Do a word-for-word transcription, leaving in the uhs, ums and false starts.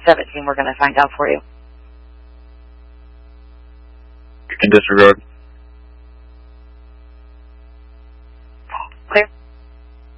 seventeen, we're going to find out for you. You can disregard.